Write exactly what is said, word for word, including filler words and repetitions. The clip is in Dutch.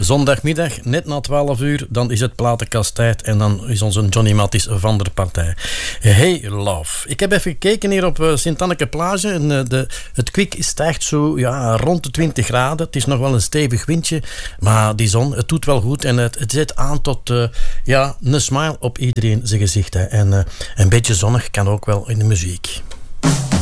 Zondagmiddag, net na twaalf uur, dan is het platenkasttijd en dan is onze Johnny Mattis van de partij. Hey Love. Ik heb even gekeken hier op Sint-Anneke plage en de, het kwik stijgt zo ja, rond de twintig graden. Het is nog wel een stevig windje, maar die zon, het doet wel goed en het, het zet aan tot uh, ja, een smile op iedereen zijn gezicht. Hè. En uh, een beetje zonnig kan ook wel in de muziek.